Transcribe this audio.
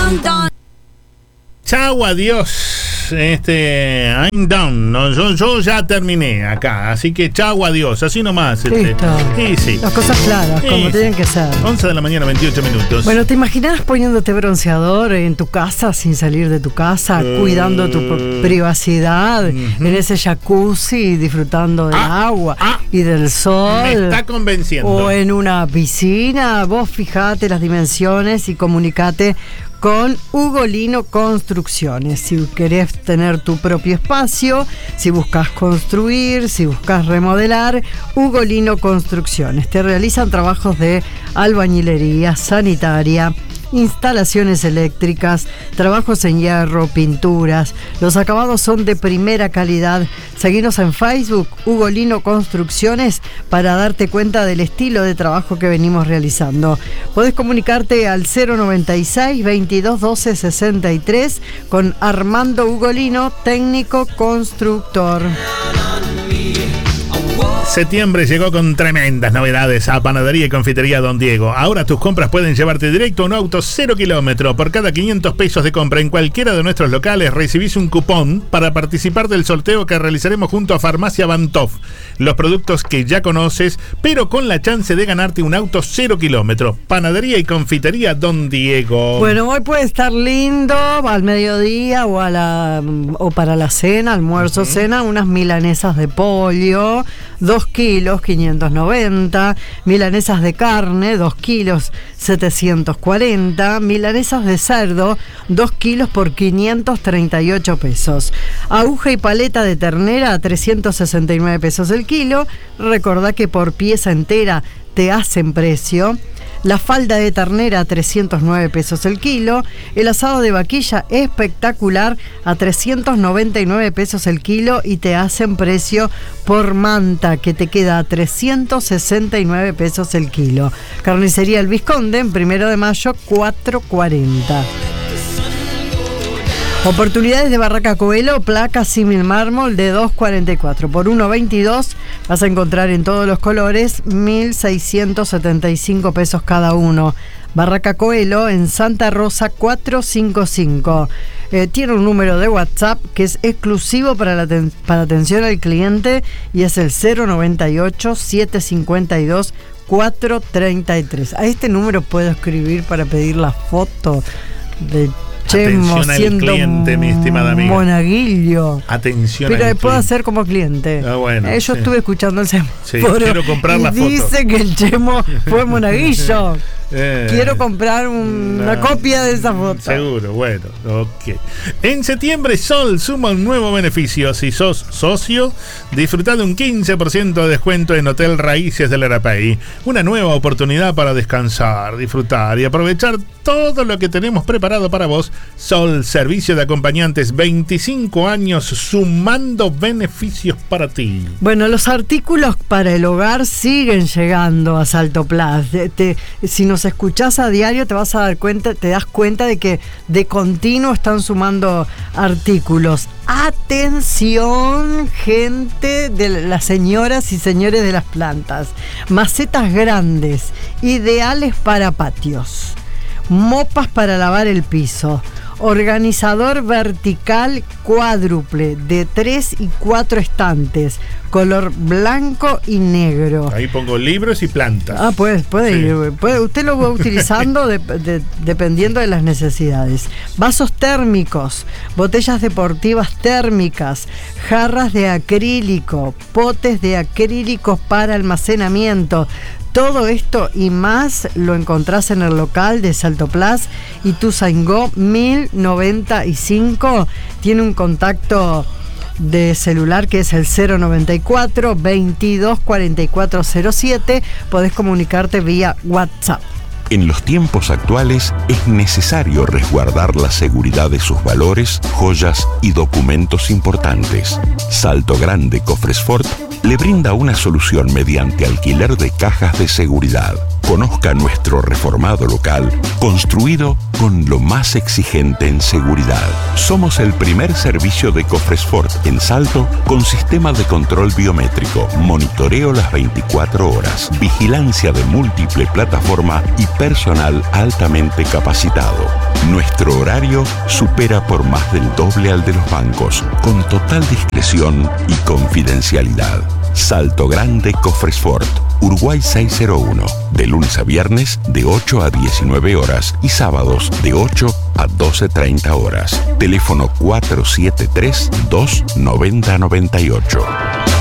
Chau, adiós. I'm done. No, yo ya terminé acá. Así que chau, adiós. Así nomás. Listo. Sí. Las cosas claras, como tienen que ser. 11 de la mañana, 28 minutos. Bueno, ¿te imaginas poniéndote bronceador en tu casa sin salir de tu casa, cuidando tu privacidad, en ese jacuzzi, disfrutando del agua y del sol? Me está convenciendo. O en una piscina. Vos fijate las dimensiones y comunicate con Ugolino Construcciones. Si querés tener tu propio espacio, si buscas construir, si buscas remodelar, Ugolino Construcciones. Te realizan trabajos de albañilería, sanitaria, instalaciones eléctricas, trabajos en hierro, pinturas. Los acabados son de primera calidad. Seguinos en Facebook, Ugolino Construcciones, para darte cuenta del estilo de trabajo que venimos realizando. Podés comunicarte al 096 22 12 63 con Armando Ugolino, técnico constructor. Septiembre llegó con tremendas novedades a Panadería y Confitería Don Diego. Ahora tus compras pueden llevarte directo a un auto 0 kilómetro. Por cada 500 pesos de compra en cualquiera de nuestros locales recibís un cupón para participar del sorteo que realizaremos junto a Farmacia Bantov. Los productos que ya conoces, pero con la chance de ganarte un auto 0 kilómetro. Panadería y Confitería Don Diego. Bueno, hoy puede estar lindo al mediodía o para la cena, almuerzo, cena, unas milanesas de pollo, 2 kilos, 590, milanesas de carne, 2 kilos, 740, milanesas de cerdo, 2 kilos por 538 pesos. Aguja y paleta de ternera a 369 pesos el kilo. Recordá que por pieza entera te hacen precio. La falda de ternera a 309 pesos el kilo. El asado de vaquilla espectacular a 399 pesos el kilo y te hacen precio por manta, que te queda a 369 pesos el kilo. Carnicería El Vizconde en 1 de mayo, 440. Oportunidades de Barraca Coelho, placa símil mármol de 2.44 por 1.22. Vas a encontrar en todos los colores, 1.675 pesos cada uno. Barraca Coelho en Santa Rosa 455. Tiene un número de WhatsApp que es exclusivo para atención al cliente y es el 098 752 433. A este número puedo escribir para pedir la foto de Chemo. Atención al cliente, mi estimada amiga. Monaguillo. Atención pero al puedo cliente. hacer como cliente. Bueno, Yo estuve escuchando el Chemo. Sí, quiero comprar la foto. Dice que el Chemo fue Monaguillo. Quiero comprar una copia de esa foto. Seguro, bueno, ok. En septiembre, Sol suma un nuevo beneficio. Si sos socio, disfrutá de un 15% de descuento en Hotel Raíces del Arapey. Una nueva oportunidad para descansar, disfrutar y aprovechar todo lo que tenemos preparado para vos. Sol, servicio de acompañantes, 25 años sumando beneficios para ti. Bueno, los artículos para el hogar siguen llegando a Salto Plus. Si nos escuchás a diario te das cuenta de que de continuo están sumando artículos. Atención, gente de las señoras y señores de las plantas. Macetas grandes, ideales para patios. Mopas para lavar el piso. Organizador vertical cuádruple de 3 y 4 estantes, color blanco y negro. Ahí pongo libros y plantas. Puede ir. Usted lo va utilizando dependiendo de las necesidades. Vasos térmicos, botellas deportivas térmicas, jarras de acrílico, potes de acrílicos para almacenamiento. Todo esto y más lo encontrás en el local de Salto Plus y Ituzaingó 1095. Tiene un contacto de celular que es el 094 22 44 07. Podés comunicarte vía WhatsApp. En los tiempos actuales es necesario resguardar la seguridad de sus valores, joyas y documentos importantes. Salto Grande Cofres Fort le brinda una solución mediante alquiler de cajas de seguridad. Conozca nuestro reformado local, construido con lo más exigente en seguridad. Somos el primer servicio de Cofresfort en Salto con sistema de control biométrico, monitoreo las 24 horas, vigilancia de múltiple plataforma y personal altamente capacitado. Nuestro horario supera por más del doble al de los bancos, con total discreción y confidencialidad. Salto Grande Cofresfort, Uruguay 601, de lunes a viernes de 8 a 19 horas y sábados de 8 a 12:30 horas. Teléfono 473-290-98.